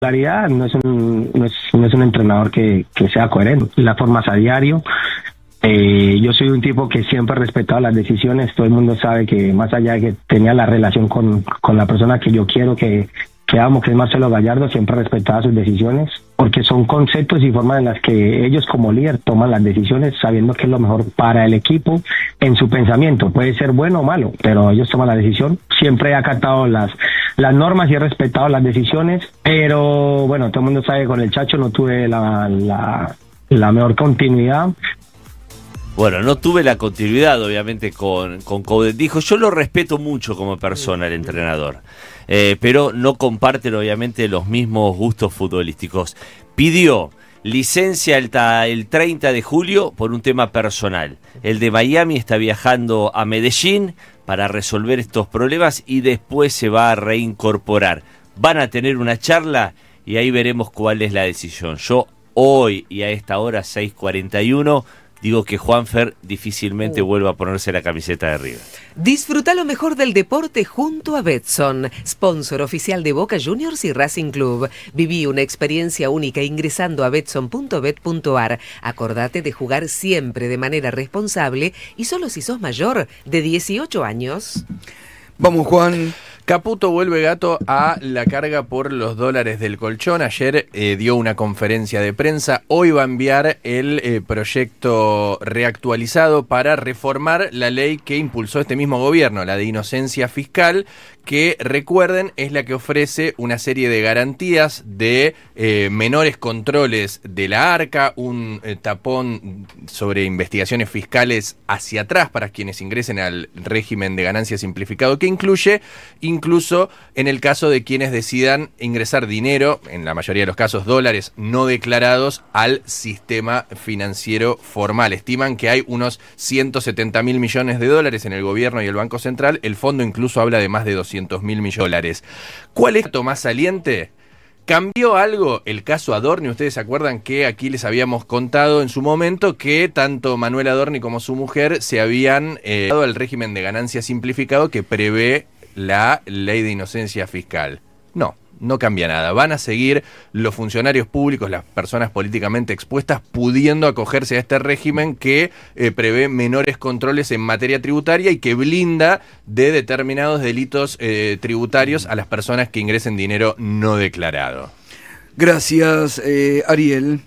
Claridad, no es un entrenador que sea coherente. Las formas a diario. Yo soy un tipo que siempre he respetado las decisiones. Todo el mundo sabe que más allá de que tenía la relación con la persona que yo quiero, que amo, que es Marcelo Gallardo, siempre respetaba sus decisiones, porque son conceptos y formas en las que ellos como líder toman las decisiones sabiendo que es lo mejor para el equipo en su pensamiento. Puede ser bueno o malo, pero ellos toman la decisión. Siempre he acatado las normas y he respetado las decisiones, pero bueno, todo el mundo sabe que con el Chacho no tuve la mejor continuidad. Bueno, no tuve la continuidad, obviamente, con Coudet. Dijo, yo lo respeto mucho como persona, el entrenador, pero no comparten, obviamente, los mismos gustos futbolísticos. Pidió licencia el 30 de julio por un tema personal. El de Miami está viajando a Medellín para resolver estos problemas y después se va a reincorporar. Van a tener una charla y ahí veremos cuál es la decisión. Yo hoy y a esta hora, 6:41, digo que Juanfer difícilmente vuelva a ponerse la camiseta de River. Disfruta lo mejor del deporte junto a Betson, sponsor oficial de Boca Juniors y Racing Club. Viví una experiencia única ingresando a betson.bet.ar. Acordate de jugar siempre de manera responsable y solo si sos mayor de 18 años. Vamos, Juan. Caputo vuelve, Gato, a la carga por los dólares del colchón. Ayer dio una conferencia de prensa. Hoy va a enviar el proyecto reactualizado para reformar la ley que impulsó este mismo gobierno, la de inocencia fiscal, que, recuerden, es la que ofrece una serie de garantías de menores controles de la ARCA, un tapón sobre investigaciones fiscales hacia atrás para quienes ingresen al régimen de ganancia simplificado, que incluye incluso en el caso de quienes decidan ingresar dinero, en la mayoría de los casos dólares no declarados, al sistema financiero formal. Estiman que hay unos 170.000 millones de dólares en el gobierno y el Banco Central. El fondo incluso habla de más de 200.000 millones de dólares. ¿Cuál es el más saliente? ¿Cambió algo el caso Adorni? Ustedes se acuerdan que aquí les habíamos contado en su momento que tanto Manuel Adorni como su mujer se habían dado al régimen de ganancia simplificado que prevé la ley de inocencia fiscal. No cambia nada. Van a seguir los funcionarios públicos, las personas políticamente expuestas, pudiendo acogerse a este régimen que prevé menores controles en materia tributaria y que blinda de determinados delitos tributarios a las personas que ingresen dinero no declarado. Gracias, Ariel.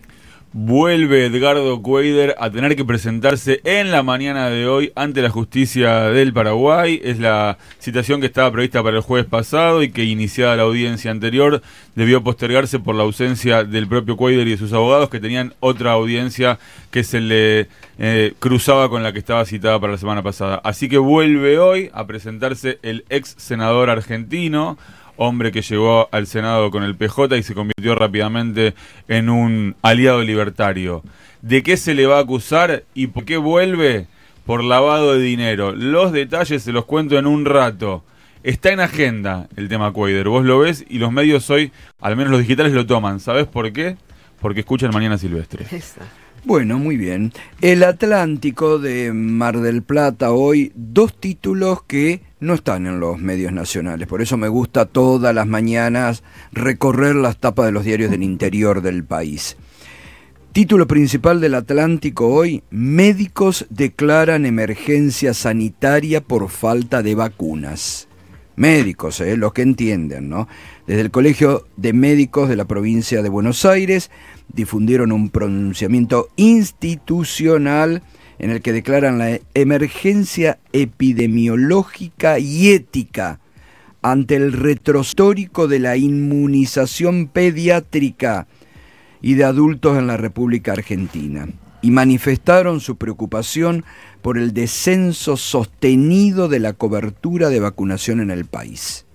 Vuelve Edgardo Cuéllar a tener que presentarse en la mañana de hoy ante la justicia del Paraguay. Es la citación que estaba prevista para el jueves pasado y que, iniciada la audiencia anterior, debió postergarse por la ausencia del propio Cuéllar y de sus abogados, que tenían otra audiencia que se le cruzaba con la que estaba citada para la semana pasada. Así que vuelve hoy a presentarse el ex senador argentino, hombre que llegó al Senado con el PJ y se convirtió rápidamente en un aliado libertario. ¿De qué se le va a acusar y por qué vuelve? Por lavado de dinero. Los detalles se los cuento en un rato. Está en agenda el tema Cuéllar. Vos lo ves y los medios hoy, al menos los digitales, lo toman. ¿Sabés por qué? Porque escuchan Mañana Silvestre. Bueno, muy bien. El Atlántico de Mar del Plata hoy, 2 títulos que no están en los medios nacionales. Por eso me gusta todas las mañanas recorrer las tapas de los diarios del interior del país. Título principal del Atlántico hoy: médicos declaran emergencia sanitaria por falta de vacunas. Médicos, los que entienden, ¿no? Desde el Colegio de Médicos de la provincia de Buenos Aires difundieron un pronunciamiento institucional en el que declaran la emergencia epidemiológica y ética ante el retrohistórico de la inmunización pediátrica y de adultos en la República Argentina, y manifestaron su preocupación por el descenso sostenido de la cobertura de vacunación en el país.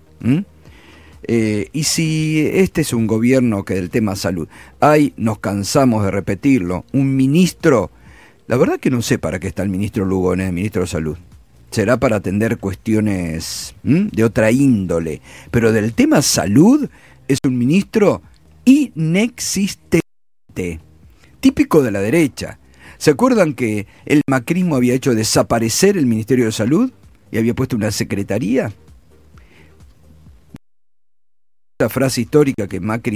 Y si este es un gobierno que del tema salud, nos cansamos de repetirlo, un ministro, la verdad que no sé para qué está el ministro Lugones, el ministro de Salud. Será para atender cuestiones de otra índole, pero del tema salud es un ministro inexistente, típico de la derecha. ¿Se acuerdan que el macrismo había hecho desaparecer el Ministerio de Salud y había puesto una secretaría? La frase histórica que Macri